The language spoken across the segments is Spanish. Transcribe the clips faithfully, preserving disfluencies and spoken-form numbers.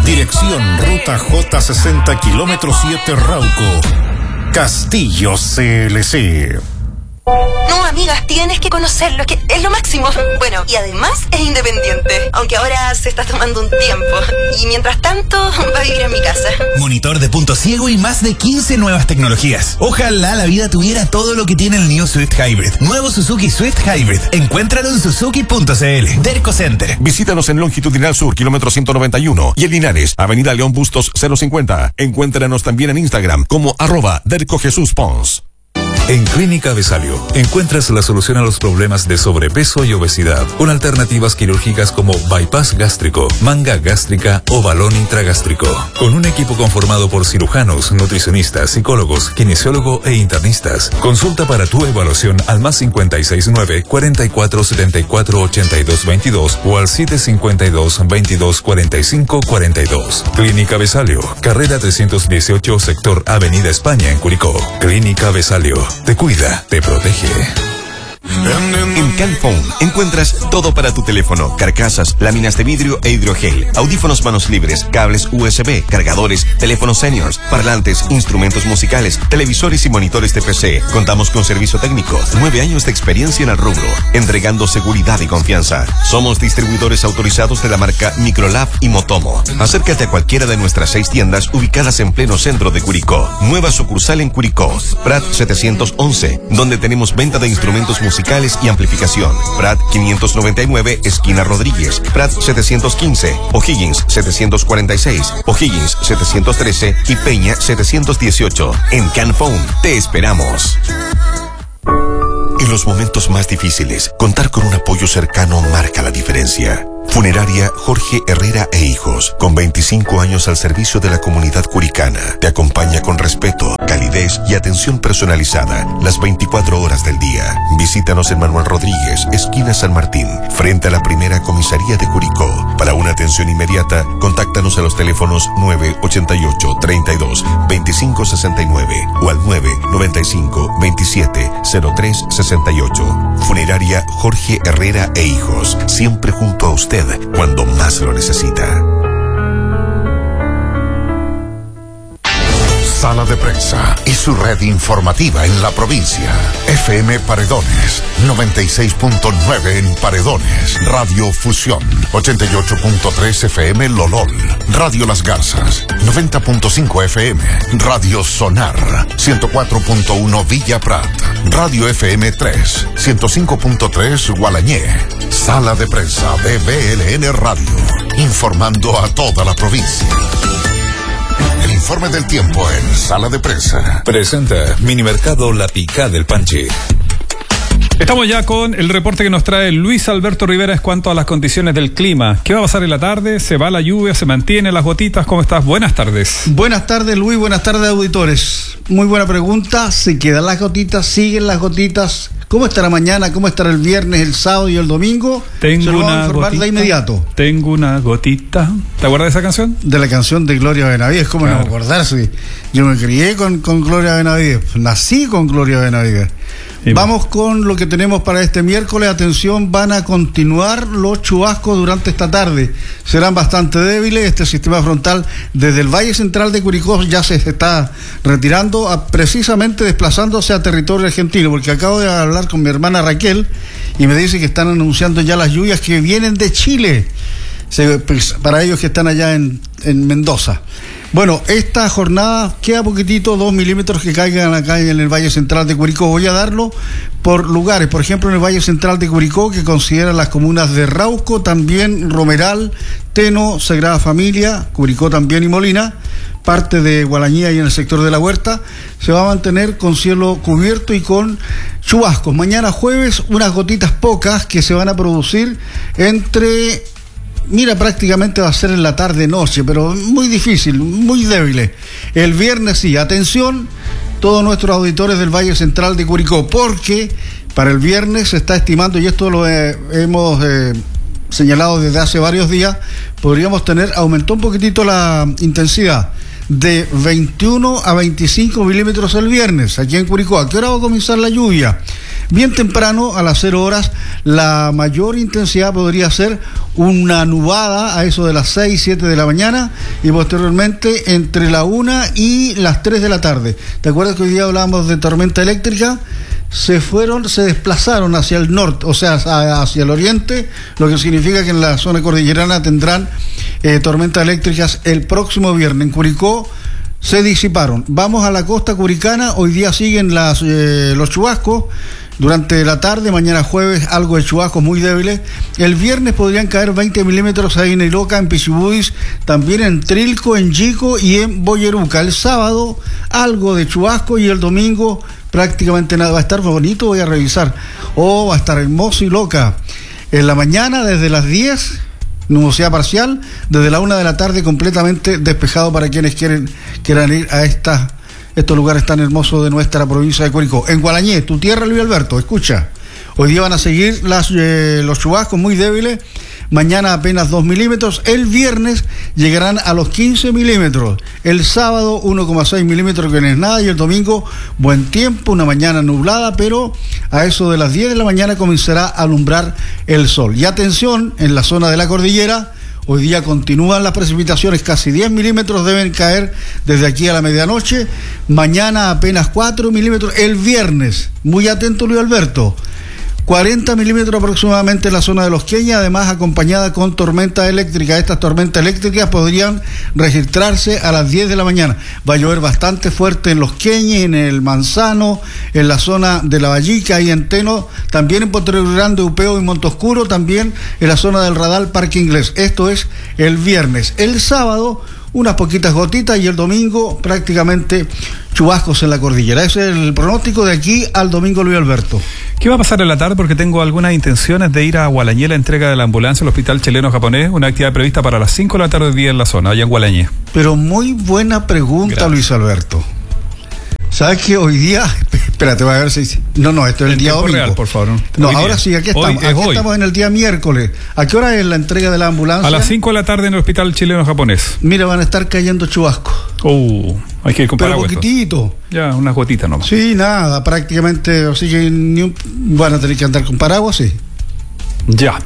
Dirección Ruta J sesenta, kilómetro siete, Rauco. Castillo C L C. No, amigas, tienes que conocerlo, es que es lo máximo. Bueno, y además es independiente, aunque ahora se está tomando un tiempo. Y mientras tanto, va a vivir en mi casa. Monitor de punto ciego y más de quince nuevas tecnologías. Ojalá la vida tuviera todo lo que tiene el New Swift Hybrid. Nuevo Suzuki Swift Hybrid. Encuéntralo en suzuki punto c l. Derco Center. Visítanos en Longitudinal Sur, kilómetro ciento noventa y uno. Y en Linares, Avenida León Bustos cero cincuenta. Encuéntranos también en Instagram como arroba Derco Jesús Pons. En Clínica Besalio encuentras la solución a los problemas de sobrepeso y obesidad con alternativas quirúrgicas como bypass gástrico, manga gástrica o balón intragástrico. Con un equipo conformado por cirujanos, nutricionistas, psicólogos, kinesiólogo e internistas. Consulta para tu evaluación al más cincuenta y seis nueve, cuarenta y cuatro setenta y cuatro ochenta y dos veintidós o al siete cincuenta y dos, veintidós cuarenta y cinco cuarenta y dos. Clínica Besalio, carrera trescientos dieciocho, sector Avenida España en Curicó. Clínica Besalio. Te cuida, te protege. En Calphone encuentras todo para tu teléfono: carcasas, láminas de vidrio e hidrogel, audífonos manos libres, cables U S B, cargadores, teléfonos seniors, parlantes, instrumentos musicales, televisores y monitores de P C. Contamos con servicio técnico, nueve años de experiencia en el rubro, entregando seguridad y confianza. Somos distribuidores autorizados de la marca Microlab y Motomo. Acércate a cualquiera de nuestras seis tiendas ubicadas en pleno centro de Curicó. Nueva sucursal en Curicó, Prat setecientos once, donde tenemos venta de instrumentos musicales musicales y amplificación. Prat quinientos noventa y nueve, esquina Rodríguez. Prat setecientos quince, O'Higgins setecientos cuarenta y seis, O'Higgins setecientos trece y Peña setecientos dieciocho. En Calphone te esperamos. En los momentos más difíciles, contar con un apoyo cercano marca la diferencia. Funeraria Jorge Herrera e Hijos, con veinticinco años al servicio de la comunidad curicana, te acompaña con respeto, calidez y atención personalizada las veinticuatro horas del día. Visítanos en Manuel Rodríguez, esquina San Martín, frente a la primera comisaría de Curicó. Para una atención inmediata, contáctanos a los teléfonos nueve ochenta y ocho, treinta y dos, veinticinco sesenta y nueve o al nueve noventa y cinco, veintisiete, cero tres sesenta y ocho. Funeraria Jorge Herrera e Hijos, siempre junto a usted cuando más lo necesita. Sala de Prensa y su red informativa en la provincia. F M Paredones, noventa y seis punto nueve en Paredones. Radio Fusión, ochenta y ocho punto tres F M Lolol. Radio Las Garzas, noventa punto cinco F M. Radio Sonar, ciento cuatro punto uno Villa Prat. Radio F M tres, ciento cinco punto tres Gualañé. Sala de Prensa de B L N Radio, informando a toda la provincia. El informe del tiempo en Sala de Prensa. Presenta Minimercado La Picá del Panchi. Estamos ya con el reporte que nos trae Luis Alberto Rivera en cuanto a las condiciones del clima. ¿Qué va a pasar en la tarde? ¿Se va la lluvia? ¿Se mantiene las gotitas? ¿Cómo estás? Buenas tardes. Buenas tardes, Luis. Buenas tardes, auditores. Muy buena pregunta. ¿Se quedan las gotitas? ¿Siguen las gotitas? ¿Cómo estará mañana? ¿Cómo estará el viernes, el sábado y el domingo? Tengo Se lo vamos una a informar gotita, de inmediato. Tengo una gotita. ¿Te acuerdas de esa canción? De la canción de Gloria Benavides. ¿Cómo claro. no acordarse? Yo me crié con, con Gloria Benavides. Nací con Gloria Benavides. Sí, vamos con lo que tenemos para este miércoles. Atención, van a continuar los chubascos durante esta tarde. Serán bastante débiles. Este sistema frontal desde el Valle Central de Curicó ya se está retirando, a, precisamente desplazándose a territorio argentino, porque acabo de hablar con mi hermana Raquel y me dice que están anunciando ya las lluvias que vienen de Chile, se, pues, para ellos que están allá en, en Mendoza. Bueno, esta jornada queda poquitito, dos milímetros que caigan acá en el Valle Central de Curicó. Voy a darlo por lugares, por ejemplo en el Valle Central de Curicó, que considera las comunas de Rauco, también Romeral, Teno, Sagrada Familia, Curicó también y Molina, parte de Gualañía y en el sector de la Huerta, se va a mantener con cielo cubierto y con chubascos. Mañana jueves unas gotitas pocas que se van a producir entre... Mira, prácticamente va a ser en la tarde-noche, pero muy difícil, muy débil. El viernes sí, atención, todos nuestros auditores del Valle Central de Curicó, porque para el viernes se está estimando, y esto lo eh, hemos eh, señalado desde hace varios días, podríamos tener, aumentó un poquitito la intensidad de veintiuno a veinticinco milímetros el viernes, aquí en Curicó. ¿A qué hora va a comenzar la lluvia? Bien temprano, a las cero horas, la mayor intensidad podría ser una nubada a eso de las seis, siete de la mañana y posteriormente entre la una y las tres de la tarde. ¿Te acuerdas que hoy día hablábamos de tormenta eléctrica? Se fueron, se desplazaron hacia el norte, o sea, hacia el oriente, lo que significa que en la zona cordillerana tendrán eh, tormentas eléctricas el próximo viernes. En Curicó se disiparon. Vamos a la costa curicana, hoy día siguen las, eh, los chubascos. Durante la tarde, mañana jueves, algo de chubascos muy débiles. El viernes podrían caer veinte milímetros ahí en Iloca, en Pichibudis, también en Trilco, en Yico y en Boyeruca. El sábado, algo de chubasco y el domingo prácticamente nada. Va a estar bonito, voy a revisar. Oh, va a estar hermoso Iloca. En la mañana, desde las diez, nubosidad parcial. Desde la una de la tarde, completamente despejado para quienes quieren, quieran ir a estas... estos lugares tan hermosos de nuestra provincia de Curicó. En Gualañé, tu tierra, Luis Alberto, escucha. Hoy día van a seguir las, eh, los chubascos muy débiles. Mañana apenas dos milímetros. El viernes llegarán a los quince milímetros. El sábado uno coma seis milímetros, que no es nada. Y el domingo, buen tiempo, una mañana nublada, pero a eso de las diez de la mañana comenzará a alumbrar el sol. Y atención, en la zona de la cordillera, hoy día continúan las precipitaciones, casi diez milímetros deben caer desde aquí a la medianoche. Mañana apenas cuatro milímetros. El viernes, muy atento Luis Alberto, cuarenta milímetros aproximadamente en la zona de Los Queñes, además acompañada con tormenta eléctrica. Estas tormentas eléctricas podrían registrarse a las diez de la mañana. Va a llover bastante fuerte en Los Queñes, en el Manzano, en la zona de La Vallica y en Teno, también en Potrero Grande, Upeo y Montoscuro, también en la zona del Radal, Parque Inglés. Esto es el viernes. El sábado, unas poquitas gotitas y el domingo prácticamente chubascos en la cordillera. Ese es el pronóstico de aquí al domingo, Luis Alberto. ¿Qué va a pasar en la tarde? Porque tengo algunas intenciones de ir a Gualañé, la entrega de la ambulancia al Hospital Chileno-Japonés, una actividad prevista para las cinco de la tarde día en la zona, allá en Gualañé. Pero muy buena pregunta, gracias, Luis Alberto. ¿Sabes que hoy día? Espérate, voy a ver si... No, no, esto es el, el día domingo. Real, por favor. No, hoy ahora día. Sí, aquí estamos. Hoy, aquí hoy. Estamos en el día miércoles. ¿A qué hora es la entrega de la ambulancia? A las cinco de la tarde en el Hospital Chileno-Japonés. Mira, van a estar cayendo chubascos. Uh, hay que ir con paraguas. Pero poquitito. Ya, unas gotitas nomás. Sí, nada, prácticamente, así que ni un, van a tener que andar con paraguas, sí. Ya.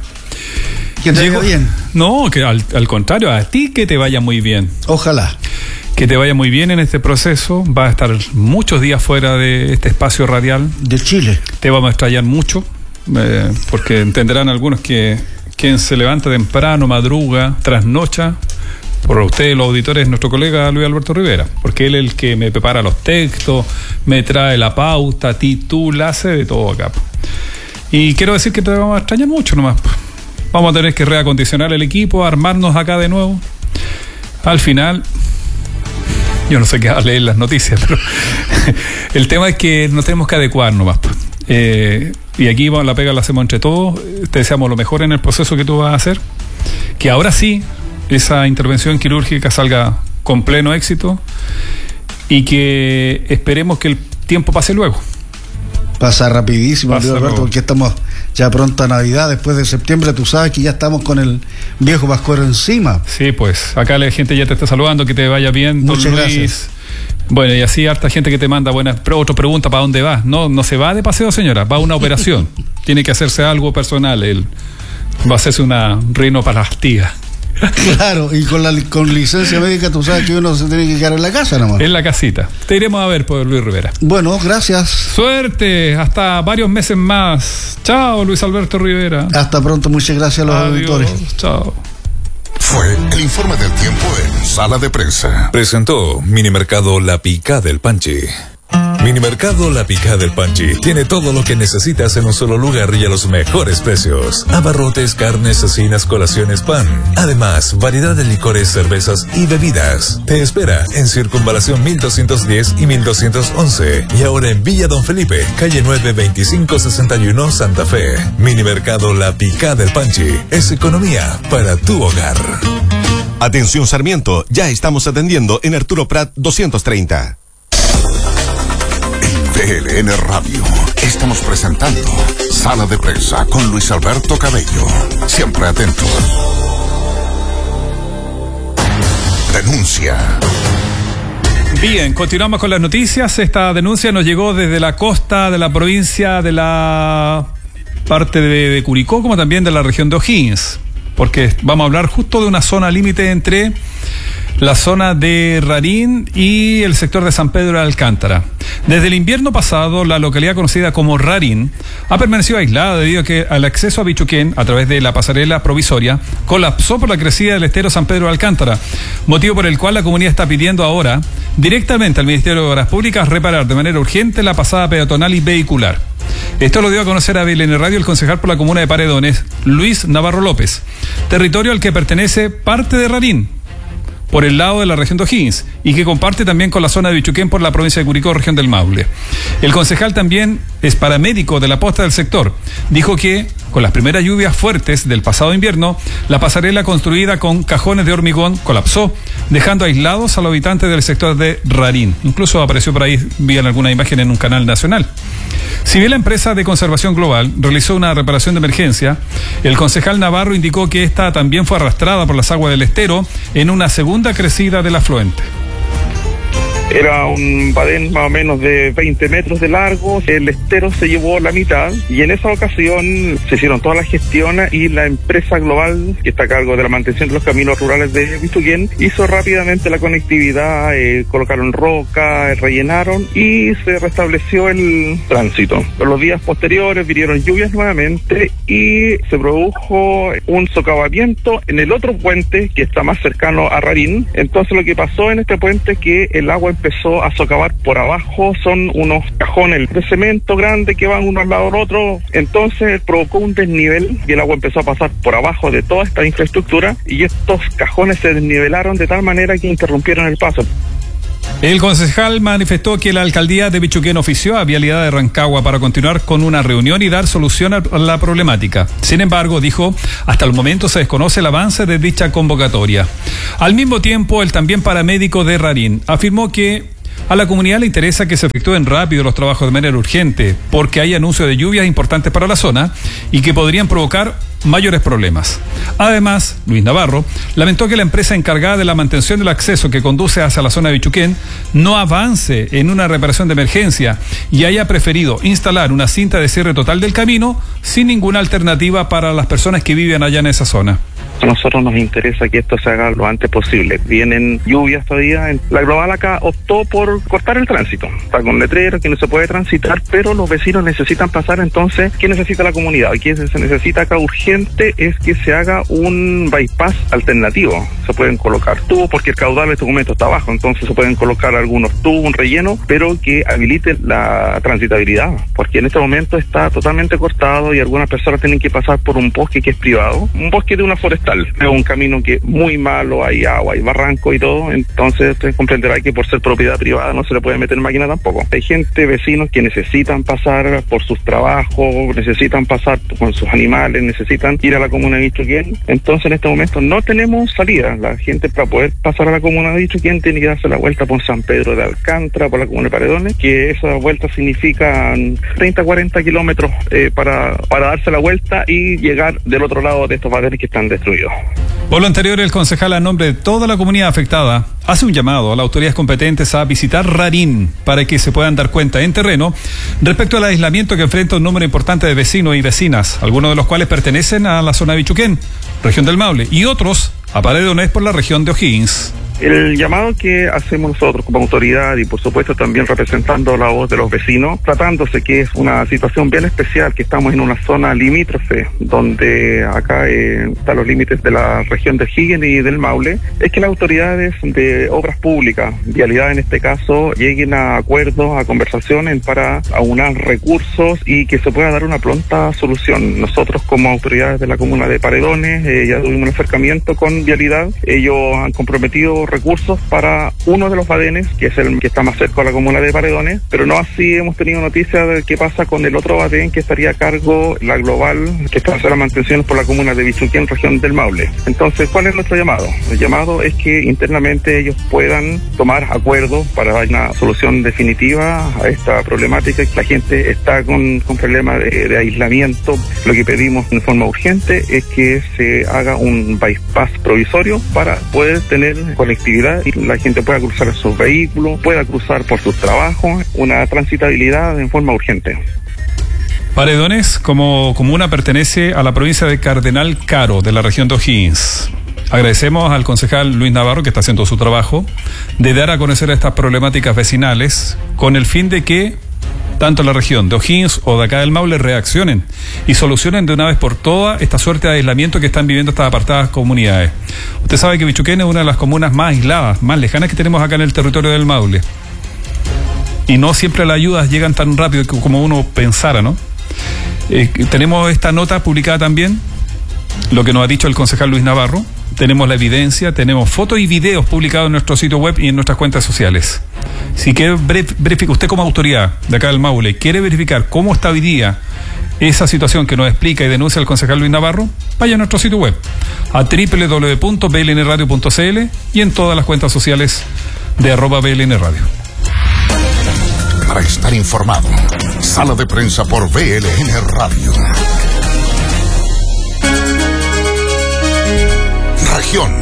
Que te vaya bien. No, que al, al contrario, a ti que te vaya muy bien. Ojalá. Que te vaya muy bien en este proceso. Va a estar muchos días fuera de este espacio radial. De Chile. Te vamos a extrañar mucho, eh, porque entenderán algunos que quien se levanta temprano, madruga, trasnocha, por ustedes los auditores, nuestro colega Luis Alberto Rivera, porque él es el que me prepara los textos, me trae la pauta, titula, hace de todo acá. Y quiero decir que te vamos a extrañar mucho nomás. Vamos a tener que reacondicionar el equipo, armarnos acá de nuevo. Al final... Yo no sé qué va a leer las noticias, pero el tema es que nos tenemos que adecuar nomás. Eh, y aquí vamos, la pega la hacemos entre todos. Te deseamos lo mejor en el proceso que tú vas a hacer. Que ahora sí, esa intervención quirúrgica salga con pleno éxito y que esperemos que el tiempo pase luego. Pasa rapidísimo, Pasa Alberto, porque estamos ya pronto a Navidad, después de septiembre, tú sabes que ya estamos con el viejo Pascuero encima. Sí, pues, acá la gente ya te está saludando, que te vaya bien, don Muchas Luis. Gracias. Bueno, y así harta gente que te manda buenas, pero otra pregunta, ¿para dónde vas? No, no se va de paseo, señora, va a una operación. Tiene que hacerse algo personal, él va a hacerse una rinoplastia. Claro, y con la con licencia médica tú sabes que uno se tiene que quedar en la casa nomás. En la casita. Te iremos a ver por Luis Rivera. Bueno, gracias. Suerte, hasta varios meses más. Chao, Luis Alberto Rivera. Hasta pronto, muchas gracias a los Adiós. auditores. Chao. Fue el informe del tiempo en Sala de Prensa. Presentó Minimercado La Picá del Panchi. Minimercado La Picá del Panchi tiene todo lo que necesitas en un solo lugar y a los mejores precios. Abarrotes, carnes, cecinas, colaciones, pan. Además, variedad de licores, cervezas y bebidas. Te espera en Circunvalación mil doscientos diez y mil doscientos once. Y ahora en Villa Don Felipe, calle nueve veinticinco sesenta y uno, Santa Fe. Minimercado La Picá del Panchi es economía para tu hogar. Atención Sarmiento, ya estamos atendiendo en Arturo Prat doscientos treinta. T L N Radio. Estamos presentando Sala de Prensa con Luis Alberto Cabello. Siempre atentos. Denuncia. Bien, continuamos con las noticias. Esta denuncia nos llegó desde la costa de la provincia de la parte de, de Curicó, como también de la región de O'Higgins, porque vamos a hablar justo de una zona límite entre la zona de Rarín y el sector de San Pedro de Alcántara. Desde el invierno pasado, la localidad conocida como Rarín ha permanecido aislada debido a que al acceso a Bichuquén a través de la pasarela provisoria colapsó por la crecida del estero San Pedro de Alcántara, motivo por el cual la comunidad está pidiendo ahora directamente al Ministerio de Obras Públicas reparar de manera urgente la pasada peatonal y vehicular. Esto lo dio a conocer a B L N Radio el concejal por la comuna de Paredones, Luis Navarro López, territorio al que pertenece parte de Rarín, por el lado de la región de O'Higgins, y que comparte también con la zona de Bichuquén por la provincia de Curicó, región del Maule. El concejal también es paramédico de la posta del sector. Dijo que, con las primeras lluvias fuertes del pasado invierno, la pasarela construida con cajones de hormigón colapsó, dejando aislados a los habitantes del sector de Rarín. Incluso apareció por ahí, vi en alguna imagen en un canal nacional. Si bien la empresa de conservación global realizó una reparación de emergencia, el concejal Navarro indicó que esta también fue arrastrada por las aguas del estero en una segunda crecida del afluente. Era un badén más o menos de veinte metros de largo, el estero se llevó la mitad y en esa ocasión se hicieron todas las gestiones y la empresa global que está a cargo de la mantención de los caminos rurales de Bichuquén hizo rápidamente la conectividad, eh, colocaron roca, rellenaron y se restableció el tránsito. Por los días posteriores vinieron lluvias nuevamente y se produjo un socavamiento en el otro puente que está más cercano a Rarín. Entonces lo que pasó en este puente es que el agua empezó a socavar por abajo, son unos cajones de cemento grandes que van uno al lado del otro, entonces provocó un desnivel y el agua empezó a pasar por abajo de toda esta infraestructura y estos cajones se desnivelaron de tal manera que interrumpieron el paso. El concejal manifestó que la alcaldía de Bichuquén ofició a Vialidad de Rancagua para continuar con una reunión y dar solución a la problemática. Sin embargo, dijo, hasta el momento se desconoce el avance de dicha convocatoria. Al mismo tiempo, el también paramédico de Rarín afirmó que a la comunidad le interesa que se efectúen rápido los trabajos de manera urgente, porque hay anuncios de lluvias importantes para la zona y que podrían provocar mayores problemas. Además, Luis Navarro lamentó que la empresa encargada de la mantención del acceso que conduce hacia la zona de Bichuquén no avance en una reparación de emergencia y haya preferido instalar una cinta de cierre total del camino sin ninguna alternativa para las personas que viven allá en esa zona. A nosotros nos interesa que esto se haga lo antes posible. Vienen lluvias todavía. La global acá optó por cortar el tránsito. Está con letreros que no se puede transitar, pero los vecinos necesitan pasar. Entonces, ¿qué necesita la comunidad? ¿Qué se necesita acá urgente? Es que se haga un bypass alternativo. Se pueden colocar tubos porque el caudal de este momento está bajo. Entonces se pueden colocar algunos tubos, un relleno, pero que habilite la transitabilidad. Porque en este momento está totalmente cortado y algunas personas tienen que pasar por un bosque que es privado. Un bosque de una forestal. Es un camino que es muy malo, hay agua, hay barranco y todo, entonces usted comprenderá que por ser propiedad privada no se le puede meter máquina tampoco. Hay gente, vecinos que necesitan pasar por sus trabajos, necesitan pasar con sus animales, necesitan ir a la comuna de Bichuquén, entonces en este momento no tenemos salida. La gente para poder pasar a la comuna de Bichuquén tiene que darse la vuelta por San Pedro de Alcántara, por la comuna de Paredones, que esa vuelta significa treinta a cuarenta kilómetros eh, para, para darse la vuelta y llegar del otro lado de estos badenes que están destruidos. Por lo anterior, el concejal, a nombre de toda la comunidad afectada, hace un llamado a las autoridades competentes a visitar Rarín para que se puedan dar cuenta en terreno respecto al aislamiento que enfrenta un número importante de vecinos y vecinas, algunos de los cuales pertenecen a la zona de Bichuquén, región del Maule, y otros a Paredones por la región de O'Higgins. El llamado que hacemos nosotros como autoridad y por supuesto también representando la voz de los vecinos, tratándose que es una situación bien especial, que estamos en una zona limítrofe, donde acá eh, están los límites de la región de O'Higgins y del Maule, es que las autoridades de obras públicas, Vialidad en este caso, lleguen a acuerdos, a conversaciones para aunar recursos y que se pueda dar una pronta solución. Nosotros como autoridades de la comuna de Paredones eh, ya tuvimos un acercamiento con Vialidad, ellos han comprometido recursos para uno de los badenes, que es el que está más cerca de la comuna de Paredones, pero no así hemos tenido noticias de qué pasa con el otro badén que estaría a cargo la global, que está haciendo la mantención por la comuna de Bichuquén, región del Maule. Entonces, ¿cuál es nuestro llamado? El llamado es que internamente ellos puedan tomar acuerdos para dar una solución definitiva a esta problemática. La gente está con, con problemas de, de aislamiento. Lo que pedimos en forma urgente es que se haga un bypass provisorio para poder tener conexión conectividad y la gente pueda cruzar sus vehículos, pueda cruzar por sus trabajos, una transitabilidad en forma urgente. Paredones, como comuna, pertenece a la provincia de Cardenal Caro, de la región de O'Higgins. Agradecemos al concejal Luis Navarro, que está haciendo su trabajo, de dar a conocer estas problemáticas vecinales, con el fin de que tanto la región de O'Higgins o de acá del Maule reaccionen y solucionen de una vez por todas esta suerte de aislamiento que están viviendo estas apartadas comunidades. Usted sabe que Bichuquén es una de las comunas más aisladas, más lejanas que tenemos acá en el territorio del Maule. Y no siempre las ayudas llegan tan rápido como uno pensara, ¿no? Eh, tenemos esta nota publicada también, lo que nos ha dicho el concejal Luis Navarro. Tenemos la evidencia, tenemos fotos y videos publicados en nuestro sitio web y en nuestras cuentas sociales. Si quiere verificar, usted como autoridad de acá del Maule, quiere verificar cómo está hoy día esa situación que nos explica y denuncia el concejal Luis Navarro, vaya a nuestro sitio web, a doble u doble u doble u punto b l n radio punto c l y en todas las cuentas sociales de arroba B L N Radio. Para estar informado, sala de prensa por B L N Radio. Región.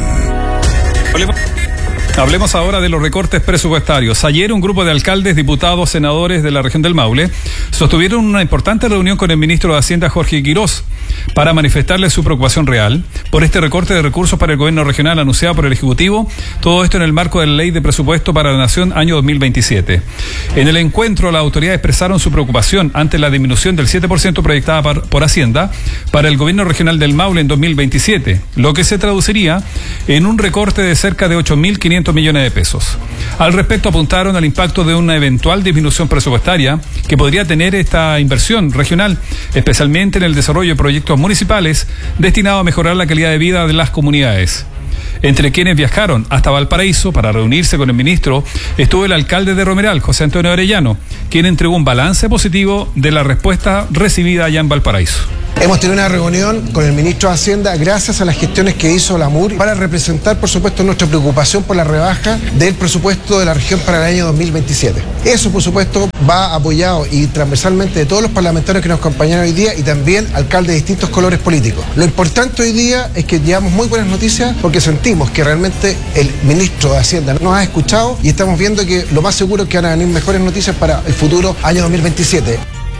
Hablemos ahora de los recortes presupuestarios. Ayer un grupo de alcaldes, diputados, senadores de la región del Maule sostuvieron una importante reunión con el ministro de Hacienda, Jorge Quirós, para manifestarle su preocupación real por este recorte de recursos para el gobierno regional anunciado por el Ejecutivo, todo esto en el marco de la Ley de Presupuesto para la Nación año dos mil veintisiete. En el encuentro, las autoridades expresaron su preocupación ante la disminución del siete por ciento proyectada por, por Hacienda para el gobierno regional del Maule en dos mil veintisiete, lo que se traduciría en un recorte de cerca de ocho mil quinientos millones de pesos. Al respecto, apuntaron al impacto de una eventual disminución presupuestaria que podría tener esta inversión regional, especialmente en el desarrollo de proyectos municipales destinados a mejorar la calidad de vida de las comunidades. Entre quienes viajaron hasta Valparaíso para reunirse con el ministro estuvo el alcalde de Romeral, José Antonio Arellano, quien entregó un balance positivo de la respuesta recibida allá en Valparaíso. Hemos tenido una reunión con el ministro de Hacienda gracias a las gestiones que hizo la M U R para representar, por supuesto, nuestra preocupación por la rebaja del presupuesto de la región para el año dos mil veintisiete. Eso, por supuesto, va apoyado y transversalmente de todos los parlamentarios que nos acompañaron hoy día y también alcaldes de distintos colores políticos. Lo importante hoy día es que llevamos muy buenas noticias porque sentimos que realmente el ministro de Hacienda nos ha escuchado y estamos viendo que lo más seguro es que van a venir mejores noticias para el futuro año dos mil veintisiete.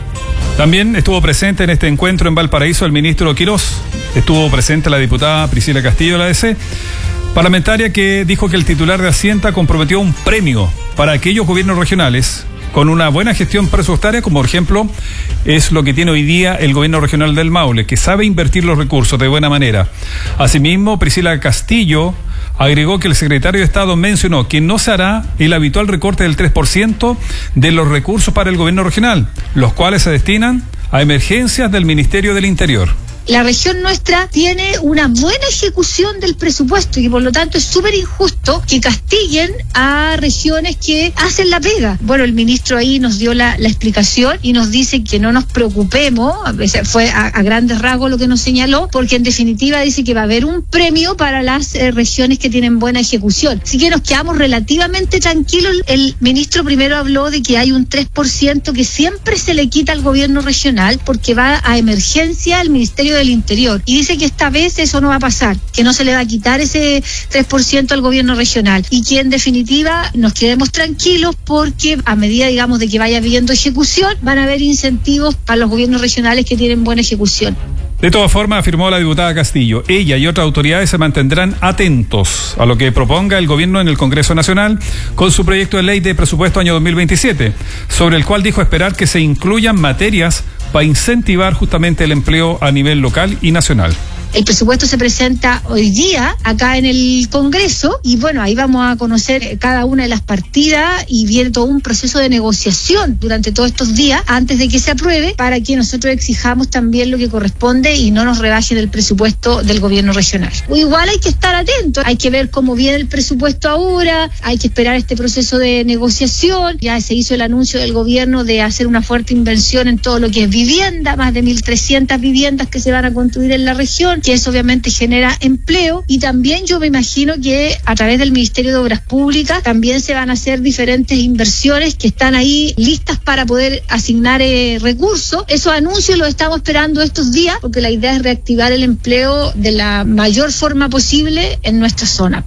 También estuvo presente en este encuentro en Valparaíso el ministro Quirós, estuvo presente la diputada Priscila Castillo de la A D C, parlamentaria, que dijo que el titular de Hacienda comprometió un premio para aquellos gobiernos regionales con una buena gestión presupuestaria, como por ejemplo es lo que tiene hoy día el gobierno regional del Maule, que sabe invertir los recursos de buena manera. Asimismo, Priscila Castillo agregó que el secretario de Estado mencionó que no se hará el habitual recorte del tres por ciento de los recursos para el gobierno regional, los cuales se destinan a emergencias del Ministerio del Interior. La región nuestra tiene una buena ejecución del presupuesto y por lo tanto es súper injusto que castiguen a regiones que hacen la pega. Bueno, el ministro ahí nos dio la, la explicación y nos dice que no nos preocupemos, a veces fue a, a grandes rasgos lo que nos señaló, porque en definitiva dice que va a haber un premio para las eh, regiones que tienen buena ejecución. Así que nos quedamos relativamente tranquilos. El ministro primero habló de que hay un tres por ciento que siempre se le quita al gobierno regional porque va a emergencia al Ministerio del Interior, y dice que esta vez eso no va a pasar, que no se le va a quitar ese tres por ciento al gobierno regional y que en definitiva nos quedemos tranquilos porque a medida, digamos, de que vaya habiendo ejecución, van a haber incentivos para los gobiernos regionales que tienen buena ejecución. De todas formas, afirmó la diputada Castillo, ella y otras autoridades se mantendrán atentos a lo que proponga el gobierno en el Congreso Nacional con su proyecto de ley de presupuesto año dos mil veintisiete, sobre el cual dijo esperar que se incluyan materias para incentivar justamente el empleo a nivel local y nacional. El presupuesto se presenta hoy día acá en el Congreso y bueno, ahí vamos a conocer cada una de las partidas y viene todo un proceso de negociación durante todos estos días antes de que se apruebe para que nosotros exijamos también lo que corresponde y no nos rebajen el presupuesto del gobierno regional. O igual hay que estar atentos, hay que ver cómo viene el presupuesto ahora, hay que esperar este proceso de negociación. Ya se hizo el anuncio del gobierno de hacer una fuerte inversión en todo lo que es vivienda, más de mil trescientas viviendas que se van a construir en la región, que eso obviamente genera empleo y también yo me imagino que a través del Ministerio de Obras Públicas también se van a hacer diferentes inversiones que están ahí listas para poder asignar eh, recursos. Esos anuncios los estamos esperando estos días porque la idea es reactivar el empleo de la mayor forma posible en nuestra zona.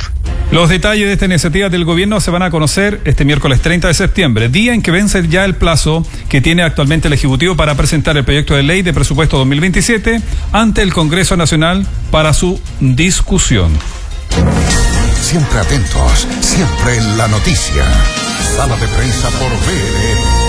Los detalles de esta iniciativa del gobierno se van a conocer este miércoles treinta de septiembre, día en que vence ya el plazo que tiene actualmente el Ejecutivo para presentar el proyecto de ley de presupuesto dos mil veintisiete ante el Congreso Nacional para su discusión. Siempre atentos, siempre en la noticia. Sala de prensa por V L N.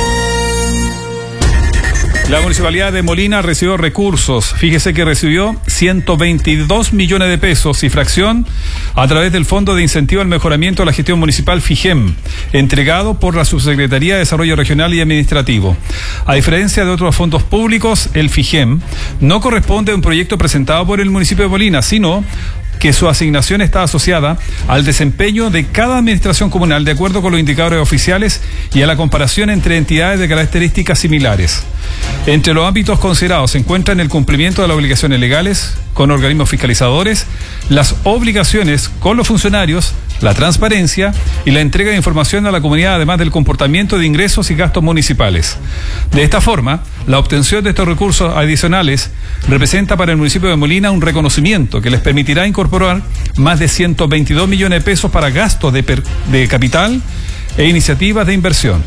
La Municipalidad de Molina recibió recursos. Fíjese que recibió ciento veintidós millones de pesos y fracción a través del Fondo de Incentivo al Mejoramiento de la Gestión Municipal FIGEM, entregado por la Subsecretaría de Desarrollo Regional y Administrativo. A diferencia de otros fondos públicos, el FIGEM no corresponde a un proyecto presentado por el municipio de Molina, sino que su asignación está asociada al desempeño de cada administración comunal de acuerdo con los indicadores oficiales y a la comparación entre entidades de características similares. Entre los ámbitos considerados se encuentran el cumplimiento de las obligaciones legales con organismos fiscalizadores, las obligaciones con los funcionarios, la transparencia y la entrega de información a la comunidad, además del comportamiento de ingresos y gastos municipales. De esta forma, la obtención de estos recursos adicionales representa para el municipio de Molina un reconocimiento que les permitirá incorporar más de ciento veintidós millones de pesos para gastos de, per, de capital e iniciativas de inversión.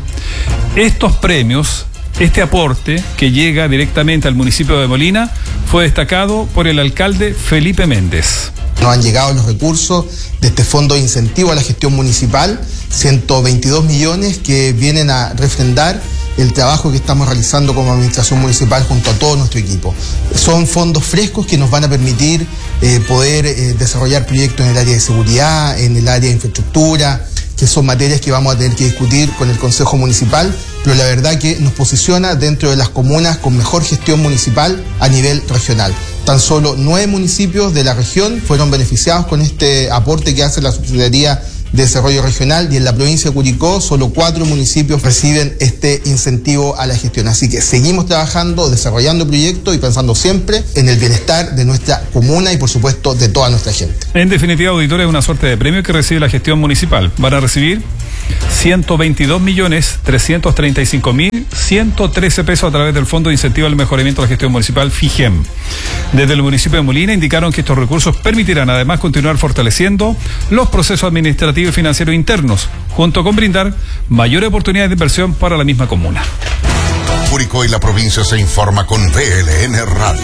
Estos premios, este aporte que llega directamente al municipio de Molina, fue destacado por el alcalde Felipe Méndez. Nos han llegado los recursos de este Fondo de Incentivo a la Gestión Municipal, ciento veintidós millones que vienen a refrendar el trabajo que estamos realizando como administración municipal junto a todo nuestro equipo. Son fondos frescos que nos van a permitir eh, poder eh, desarrollar proyectos en el área de seguridad, en el área de infraestructura, que son materias que vamos a tener que discutir con el Consejo Municipal, pero la verdad que nos posiciona dentro de las comunas con mejor gestión municipal a nivel regional. Tan solo nueve municipios de la región fueron beneficiados con este aporte que hace la Subsecretaría de Desarrollo Regional, y en la provincia de Curicó solo cuatro municipios reciben este incentivo a la gestión. Así que seguimos trabajando, desarrollando proyectos y pensando siempre en el bienestar de nuestra comuna y por supuesto de toda nuestra gente. En definitiva, auditores, es una suerte de premio que recibe la gestión municipal. Van a recibir ciento veintidós millones trescientos treinta y cinco mil ciento trece pesos a través del Fondo de Incentivo al Mejoramiento de la Gestión Municipal FIGEM. Desde el municipio de Molina indicaron que estos recursos permitirán además continuar fortaleciendo los procesos administrativos y financieros internos, junto con brindar mayores oportunidades de inversión para la misma comuna. Curicó y la provincia se informa con V L N Radio.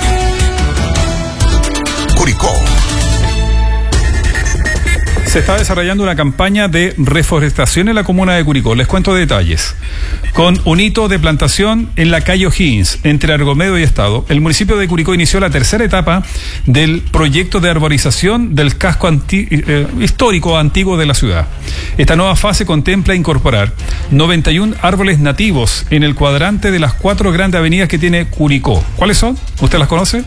Curicó. Se está desarrollando una campaña de reforestación en la comuna de Curicó. Les cuento detalles. Con un hito de plantación en la calle O'Higgins, entre Argomedo y Estado, el municipio de Curicó inició la tercera etapa del proyecto de arborización del casco anti, eh, histórico antiguo de la ciudad. Esta nueva fase contempla incorporar noventa y un árboles nativos en el cuadrante de las cuatro grandes avenidas que tiene Curicó. ¿Cuáles son? ¿Usted las conoce?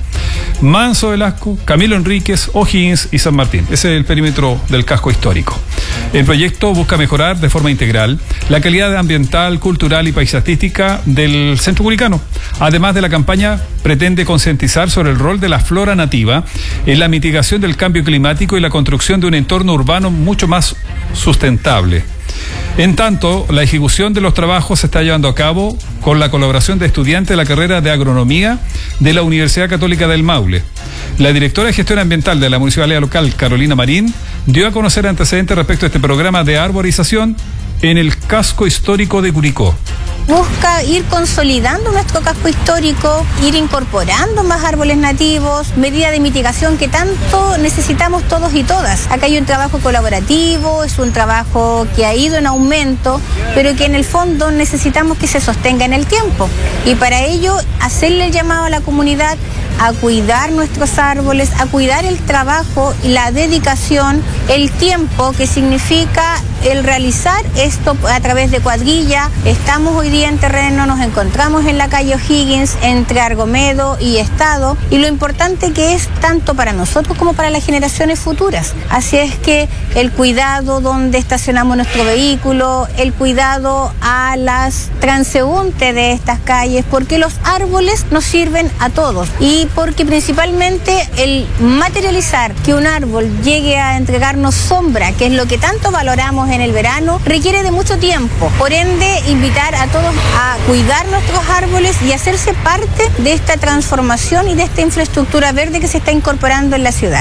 Manso Velasco, Camilo Enríquez, O'Higgins y San Martín. Ese es el perímetro del casco histórico. El proyecto busca mejorar de forma integral la calidad ambiental, cultural y paisajística del centro curicano. Además de la campaña, pretende concientizar sobre el rol de la flora nativa en la mitigación del cambio climático y la construcción de un entorno urbano mucho más sustentable. En tanto, la ejecución de los trabajos se está llevando a cabo con la colaboración de estudiantes de la carrera de agronomía de la Universidad Católica del Maule. La directora de gestión ambiental de la municipalidad local, Carolina Marín, dio a conocer antecedentes respecto a este programa de arborización en el casco histórico de Curicó. Busca ir consolidando nuestro casco histórico, ir incorporando más árboles nativos, medidas de mitigación que tanto necesitamos todos y todas. Acá hay un trabajo colaborativo, es un trabajo que ha ido en aumento, pero que en el fondo necesitamos que se sostenga en el tiempo. Y para ello, hacerle el llamado a la comunidad a cuidar nuestros árboles, a cuidar el trabajo, la dedicación, el tiempo que significa el realizar esto a través de cuadrilla. Estamos hoy día en terreno, nos encontramos en la calle O'Higgins, entre Argomedo y Estado, y lo importante que es tanto para nosotros como para las generaciones futuras. Así es que el cuidado donde estacionamos nuestro vehículo, el cuidado a las transeúntes de estas calles, porque los árboles nos sirven a todos y porque principalmente el materializar que un árbol llegue a entregarnos sombra, que es lo que tanto valoramos en el verano, requiere de mucho tiempo. Por ende, invitar a todos a cuidar nuestros árboles y hacerse parte de esta transformación y de esta infraestructura verde que se está incorporando en la ciudad.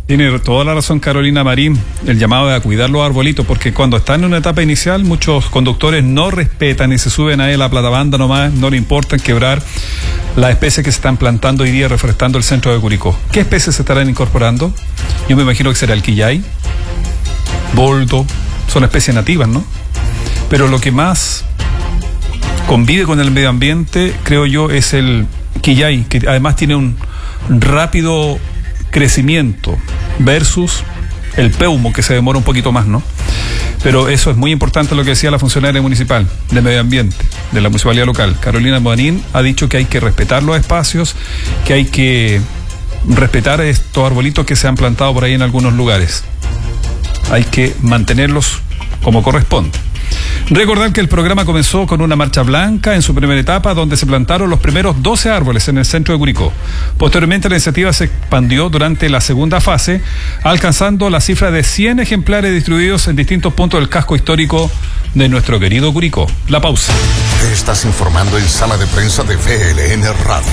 Tiene toda la razón Carolina Marín, el llamado a cuidar los arbolitos, porque cuando están en una etapa inicial muchos conductores no respetan y se suben ahí a la platabanda nomás, no le importa quebrar las especies que se están plantando hoy día reforestando el centro de Curicó. ¿Qué especies se estarán incorporando? Yo me imagino que será el quillay, boldo, son especies nativas, ¿no? Pero lo que más convive con el medio ambiente, creo yo, es el quillay, que además tiene un rápido crecimiento versus el peumo, que se demora un poquito más, ¿no? Pero eso es muy importante lo que decía la funcionaria municipal de medio ambiente, de la municipalidad local. Carolina Marín ha dicho que hay que respetar los espacios, que hay que respetar estos arbolitos que se han plantado por ahí en algunos lugares. Hay que mantenerlos como corresponde. Recordar que el programa comenzó con una marcha blanca en su primera etapa, donde se plantaron los primeros doce árboles en el centro de Curicó. Posteriormente la iniciativa se expandió durante la segunda fase, alcanzando la cifra de cien ejemplares distribuidos en distintos puntos del casco histórico de nuestro querido Curicó. La pausa. Te estás informando en Sala de Prensa de V L N Radio.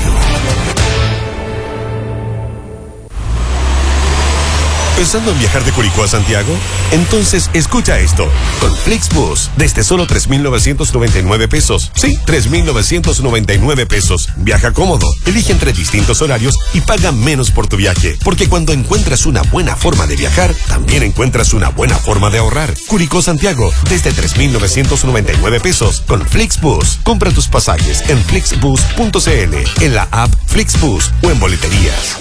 ¿Pensando en viajar de Curicó a Santiago? Entonces escucha esto. Con Flixbus, desde solo tres mil novecientos noventa y nueve pesos. Sí, tres mil novecientos noventa y nueve pesos. Viaja cómodo, elige entre distintos horarios y paga menos por tu viaje. Porque cuando encuentras una buena forma de viajar, también encuentras una buena forma de ahorrar. Curicó Santiago, desde tres mil novecientos noventa y nueve pesos. Con Flixbus, compra tus pasajes en flixbus punto c l, en la app Flixbus o en boleterías.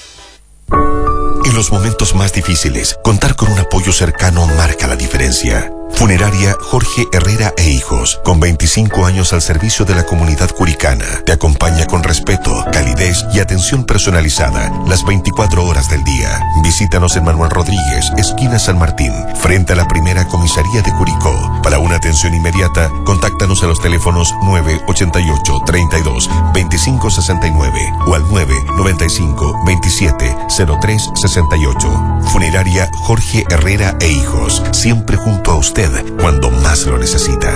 En los momentos más difíciles, contar con un apoyo cercano marca la diferencia. Funeraria Jorge Herrera e Hijos, con veinticinco años al servicio de la comunidad curicana, te acompaña con respeto, calidez y atención personalizada las veinticuatro horas del día. Visítanos en Manuel Rodríguez, esquina San Martín, frente a la primera comisaría de Curicó. Para una atención inmediata, contáctanos a los teléfonos nueve ochenta y ocho, treinta y dos, veinticinco sesenta y nueve o al nueve noventa y cinco, veintisiete, cero tres sesenta y ocho. Funeraria Jorge Herrera e Hijos, siempre junto a usted cuando más lo necesita.